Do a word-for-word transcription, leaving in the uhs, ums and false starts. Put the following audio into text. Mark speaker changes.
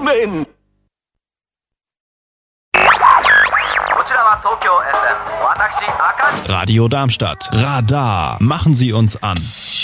Speaker 1: Amen!
Speaker 2: こちらは東京 エフエム 私赤字
Speaker 3: Radio Darmstadt. Radar. Machen Sie uns an.